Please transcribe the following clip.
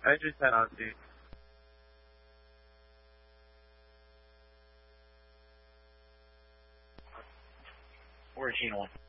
I just had on, dude. We're Gene 1.